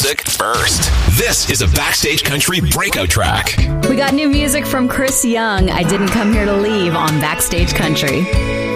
music first. This is a Backstage Country breakout track. We got new music from Chris Young, I Didn't Come Here to Leave, on Backstage Country.